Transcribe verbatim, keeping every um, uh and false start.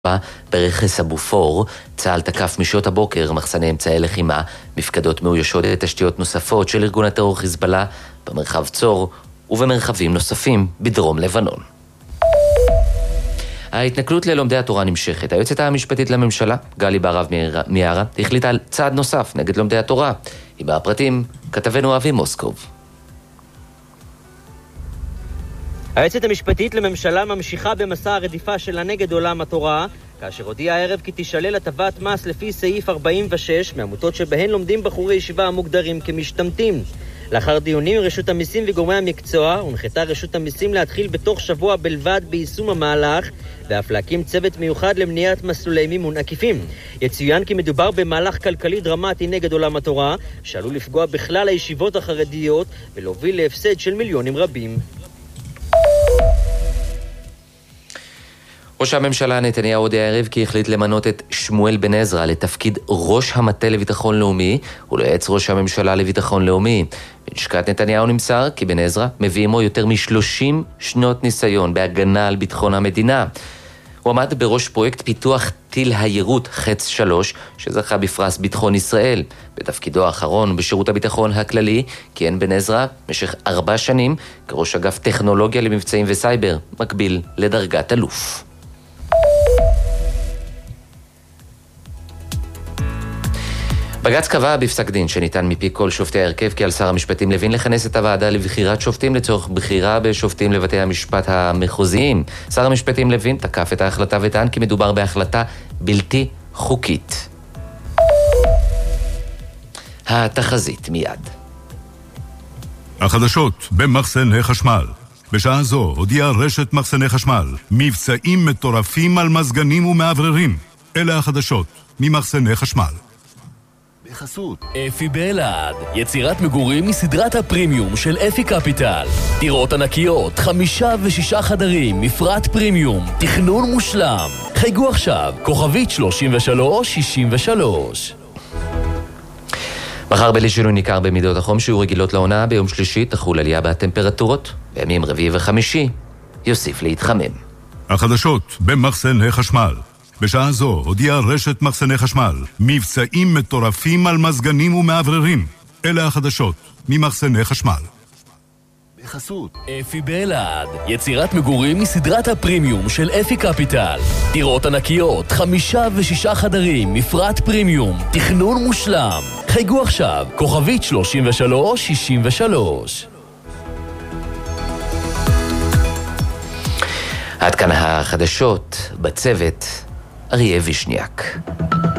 ברכס הבופור, צה"ל תקף משעות הבוקר מחסני אמצעי לחימה, מפקדות מאוישות לתשתיות נוספות של ארגון הטרור חיזבאללה במרחב צור ובמרחבים נוספים בדרום לבנון. ההתנכלות ללומדי התורה נמשכת. היועצת המשפטית לממשלה, גלי בהרב מיארה, החליטה על צעד נוסף נגד לומדי התורה. עם הפרטים, כתבנו אבי מוסקוב. היועצת המשפטית לממשלה ממשיכה במסע הרדיפה שלה נגד עולם התורה, כאשר הודיעה הערב כי תישלל הטבת מס לפי סעיף ארבעים ושש מעמותות שבהן לומדים בחורי ישיבה המוגדרים כמשתמטים. לאחר דיונים עם רשות המיסים וגורמי המקצוע, הונחתה רשות המיסים להתחיל בתוך שבוע בלבד ביישום המהלך, ואף להקים צוות מיוחד למניעת מסלולי מימון עקיפים. יצוין כי מדובר במהלך כלכלי דרמטי נגד עולם התורה, שעלול לפגוע בכלל הישיבות החרדיות ולהוביל להפסד של מיליונים רבים. ראש הממשלה נתניהו הודיע הערב כי החליט למנות את שמואל בן עזרא לתפקיד ראש המטה לביטחון לאומי וליועץ ראש הממשלה לביטחון לאומי. בלשכת נתניהו נמסר כי בן עזרא מביא עמו יותר מ-שלושים שנות ניסיון בהגנה על ביטחון המדינה. הוא עמד בראש פרויקט פיתוח טיל היירוט חץ שלוש שזכה בפרס ביטחון ישראל. בתפקידו האחרון בשירות הביטחון הכללי כיהן בן עזרא במשך ארבע שנים כראש אגף טכנולוגיה למבצעים וסייבר, מקביל לדרגת אלוף. בג"ץ קבע בפסק דין שניתן מפי כל שופטי ההרכב כי על שר המשפטים לוין לכנס את הוועדה לבחירת שופטים לצורך בחירה בשופטים לבתי המשפט המחוזיים. שר המשפטים לוין תקף את ההחלטה וטען כי מדובר בהחלטה בלתי חוקית. התחזית מיד. החדשות במחסני חשמל. בשעה זו הודיעה רשת מחסני חשמל מבצעים מטורפים על מזגנים ומעבררים. אלה החדשות ממחסני חשמל. בחסות אפי באלעד, יצירת מגורים מסדרת הפרימיום של אפי קפיטל. דירות ענקיות, חמישה ושישה חדרים, מפרט פרימיום, תכנון מושלם. חייגו עכשיו, כוכבית שלושים ושלוש שישים ושלוש. מחר בלי שינוי ניכר במידות החום שיהיו רגילות לעונה, ביום שלישי תחול עלייה בטמפרטורות, בימים רביעי וחמישי יוסיף להתחמם. החדשות במחסני חשמל. בשעה זו הודיעה רשת מחסני חשמל מבצעים מטורפים על מזגנים ומעבררים. אלה החדשות ממחסני חשמל. בחסות אפי באלעד, יצירת מגורים מסדרת הפרימיום של אפי קפיטל. דירות ענקיות, חמישה ושישה חדרים, מפרט פרימיום, תכנון מושלם. חייגו עכשיו, כוכבית שלושים ושלוש שישים ושלוש. עד כאן החדשות, בצוות אריה וישניאק.